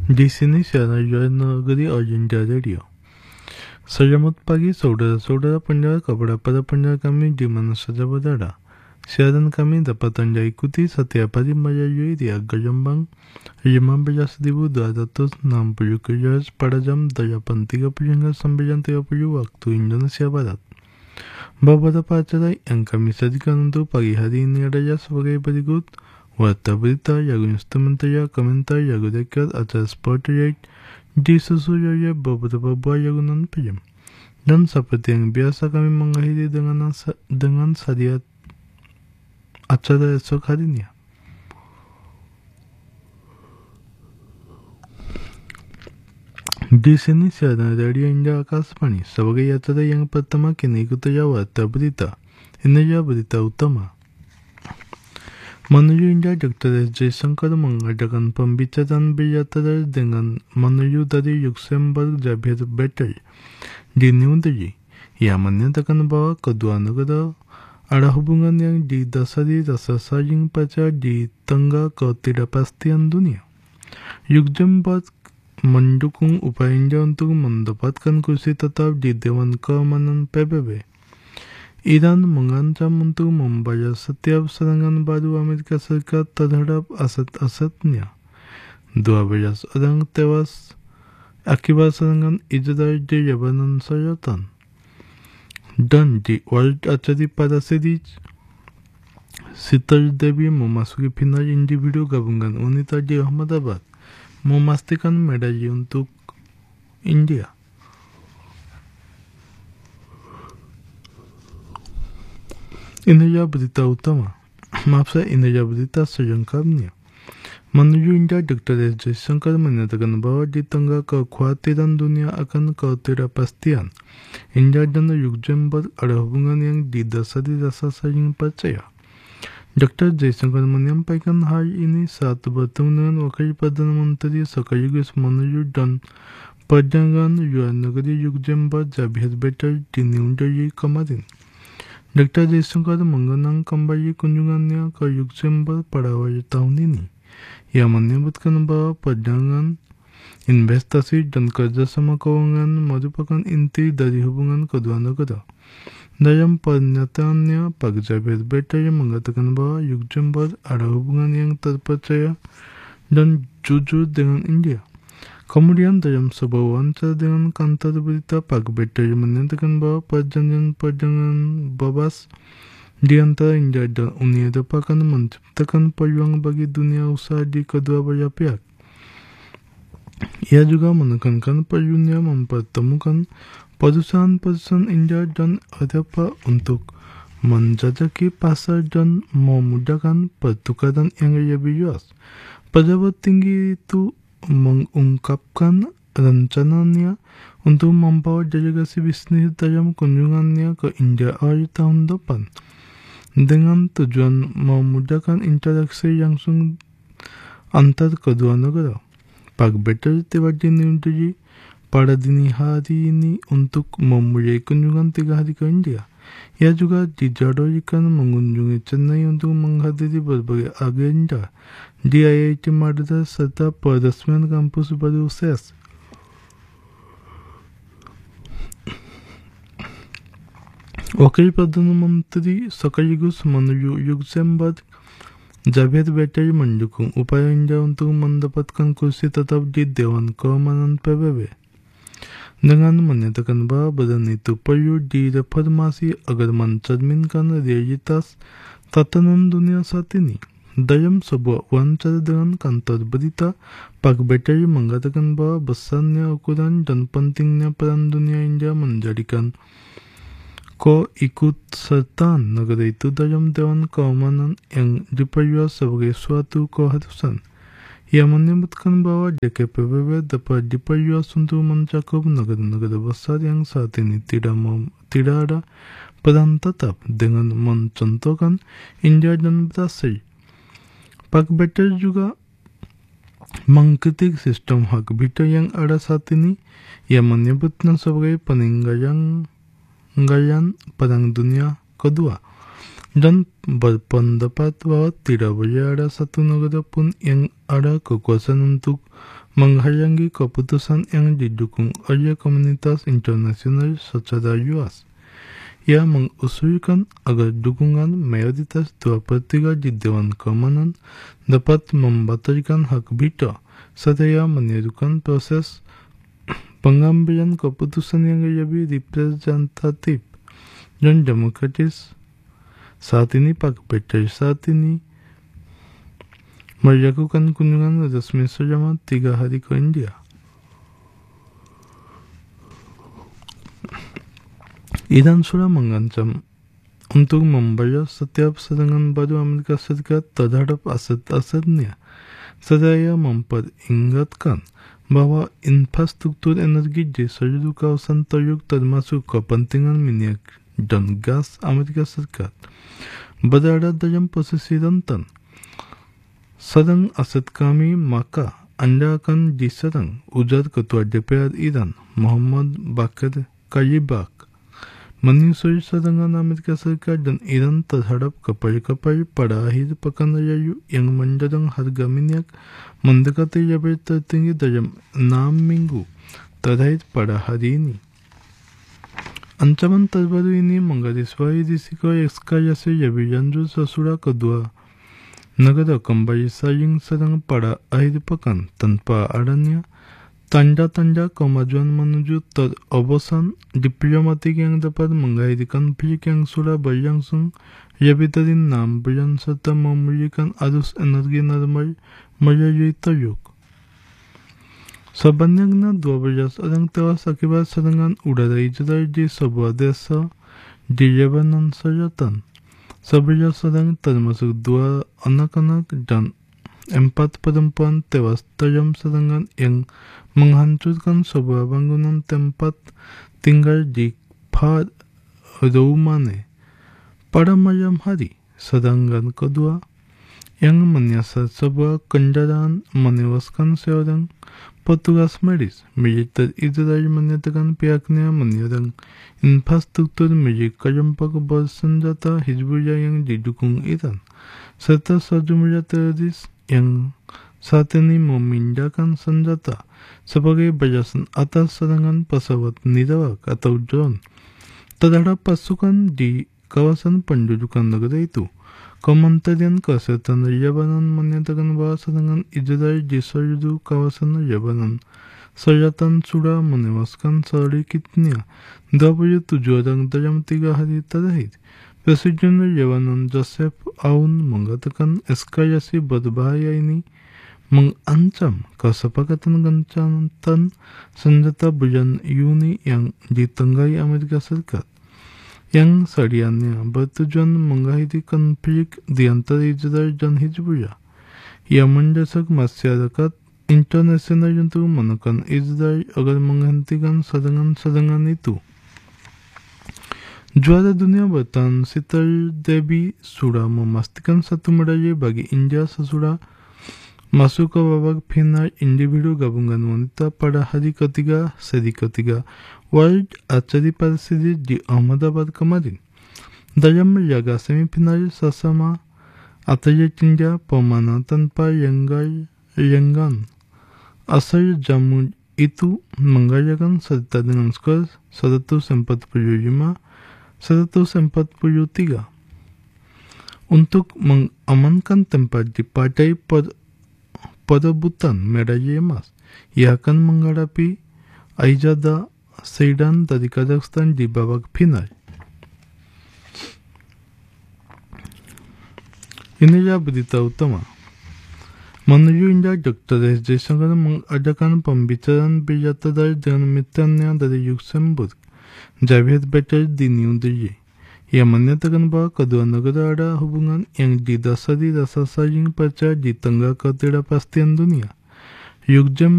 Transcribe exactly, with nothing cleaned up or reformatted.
Di sini siaran Negeri Agenda Radio. Selamat pagi saudara-saudara pendengar kepada para pendengar kami di mana saja berada. Siaran kami dapat Anda ikuti setiap hari melalui di gelombang lima belas ribu dua ratus enam puluh kilohertz pada jam delapan tiga puluh hingga sembilan tiga puluh waktu Indonesia Barat. Beberapa acara yang kami sajikan untuk pagi hari ini adalah sebagai berikut: warta berita, lagu instrumental, komentar, lagu dekat, acara spotlight, disusul oleh beberapa buah lagu non-film. Dan seperti yang biasa kami mengakhiri dengan dengan syariat acara esok harinya. Di sini siaran Radio Indah Akasvani sebagai acara yang pertama kini ikuti warta berita. Inilah berita utama. Menuju India, Doktor S. Jaishankar mengadakan pembicaraan bilateral dengan menuju dari Luxembourg Javier Bettel di New Delhi. Ia menyatakan bahwa kedua negara ada hubungan yang didasari rasa saling percaya di tengah ketidakpastian dunia. Luxembourg mendukung upaya India untuk mendapatkan kursi tetap di Dewan Keamanan P B B. Iran mengancam untuk membayar setiap serangan baru Amerika Serikat terhadap aset-asetnya. dua belas orang tewas akibat serangan Israel di Lebanon Selatan. Dan di World Archery pada series, Sitar Devi memasuki final individu gabungan wanita di Ahmedabad, memastikan medali untuk India. Inilah berita utama. Maaf saya, inilah berita selengkapnya. Menuju India, Doktor S. Jaishankar menyatakan bahwa di tengah kekhawatiran dunia akan ketidakpastian, India dan Luxembourg ada hubungan yang didasari rasa saling percaya. Doktor Jaishankar menyampaikan hal ini saat bertemu dengan Wakil Perdana Menteri sekaligus menuju dan perdagangan luar negeri Luxembourg Javier Bettel di New Delhi kemarin. Doktor Jaishankar mengenang kembali kunjungannya ke Luxembourg pada awal tahun ini. Ia menyebutkan bahwa perdagangan, investasi, dan kerjasama keuangan merupakan inti dari hubungan kedua negara. Dalam pernyataannya, Pak Javier Bettel mengatakan bahwa Luxembourg ada hubungan yang terpercaya dan jujur dengan India. Kemudian dalam sebuah wawancara dengan kantor berita, Pak Bettel menyatakan bahwa perjanjian perdagangan bebas di antara India dan Uni Eropa akan menciptakan peluang bagi dunia usaha di kedua belah pihak. Ia juga menekankan perlunya mempertemukan perusahaan-perusahaan India dan Eropa untuk menjajaki pasar dan memudahkan pertukaran yang lebih luas. Pejabat tinggi itu mengungkapkan rencananya untuk membawa delegasi bisnis dalam kunjungannya ke India awal tahun depan dengan tujuan memudahkan interaksi langsung antar kedua negara. Pak Bettel tiba di New Delhi pada dini hari ini untuk memulai kunjungan tiga hari ke India. Ia juga dijadwalkan mengunjungi Chennai untuk menghadiri berbagai agenda di I I T Madras serta peresmian kampus baru S E S. Wakil Perdana Menteri sekaligus menuju Luxembourg Javier Bettel mendukung upaya India untuk mendapatkan kursi tetap di Dewan Keamanan P B B dengan menyatakan bahwa badan itu perlu direformasi agar mencerminkan realitas tatanan dunia saat ini. Dalam sebuah wawancara dengan kantor berita, Pak Bettel mengatakan bahwa besarnya ukuran dan pentingnya peran dunia India menjadikan keikutsertaan negara itu dalam Dewan Keamanan yang diperluas sebagai suatu keharusan. Ia menyebutkan bahwa D K P B B dapat diperluas untuk mencakup negara-negara besar yang saat ini tidak, tidak ada peran tetap dengan mencontohkan India dan Brasil. Pak Bettel juga mengkritik sistem hak veto yang ada saat ini. Ia menyebutnya sebagai peninggalan Perang Dunia Kedua dan berpendapat bahwa tidak boleh ada satu negara pun yang ada kekuasaan untuk menghalangi keputusan yang didukung oleh komunitas internasional secara luas. Ia mengusulkan agar dukungan mayoritas dua per tiga di Dewan Keamanan dapat membatalkan hak veto, serta menirukan proses pengambilan keputusan yang lebih representatif dan demokratis. Saat ini Pak Peter saat ini melakukan kunjungan resmi selama tiga hari ke India. Iran sudah mengancam untuk membayar setiap serangan baru Amerika Serikat terhadap aset-asetnya. Serta ia memperingatkan bahwa infrastruktur energi di seluruh kawasan Teluk termasuk kepentingan minyak dan gas Amerika Serikat berada dalam posisi rentan. Serang aset kami maka Anda akan diserang, ujar Ketua D P R Iran Mohammad Bakir Kalibak, menyusul serangan Amerika Serikat dan Iran terhadap kapal-kapal pada akhir pekan lalu yang mendorong harga minyak mendekati level tertinggi dalam enam minggu terakhir pada hari ini. Ancaman terbaru ini menggarisbawahi risiko eskalasi lebih lanjut sesudah kedua negara kembali saling serang pada akhir pekan tanpa adanya tanda-tanda kemajuan menuju terobosan diplomatik yang dapat mengakhiri konflik yang sudah berlangsung lebih dari enam bulan serta memulihkan arus energi normal melalui Teluk. Sebanyak dua belas orang tewas akibat serangan udara Israel di sebuah desa di Lebanon Selatan. sebelas orang termasuk dua anak-anak dan empat perempuan tewas dalam serangan yang menghancurkan sebuah bangunan tempat tinggal di Parouane pada malam hari. Serangan kedua yang menyasar sebuah kendaraan menewaskan seorang petugas medis. Militer Israel menyatakan pihaknya menyerang infrastruktur milik kelompok bersenjata Hizbullah yang didukung Iran, serta sejumlah teroris yang saat ini memindahkan senjata sebagai balasan atas serangan pesawat nirawak atau drone terhadap pasukan di kawasan pendudukan negara itu. Kementerian Kesehatan Lebanon menyatakan bahwa serangan Israel di seluruh kawasan Lebanon Selatan sudah menewaskan sedikitnya dua puluh tujuh orang dalam tiga hari terakhir. Presiden Lebanon Joseph Aoun mengatakan eskalasi berbahaya ini mengancam kesepakatan gencatan senjata bulan Juni yang ditenggahi Amerika Serikat, yang seriannya bertujuan mengakhiri konflik di antara Israel dan Hizbullah. Ia mendesak masyarakat internasional untuk menekan Israel agar menghentikan serangan-serangan itu. Juara dunia bertahan Sheetal Devi sudah memastikan satu medali bagi India sesudah masuk ke babak final individu gabungan wanita pada hari ketiga seri ketiga World Archery Series di Ahmedabad kemarin. Dalam laga semifinal sesama atlet India pemana tanpa lenggan asal Jammu itu mengalahkan serta dengan skor seratus empat puluh lima seratus empat puluh tiga. Untuk mengamankan tempat di partai per perebutan medali emas, ia akan menghadapi Aizada Seidan dari Kazakhstan di babak final. Inilah berita utama. Menuju India, Doktor S. Jaishankar mengadakan pembicaraan bilateral dengan mitranya dari Luxembourg, Javier Bettel di New Delhi. Ia menyatakan bahwa kedua negara ada hubungan yang didasari rasa saling percaya di tengah ketidakpastian dunia. Luxembourg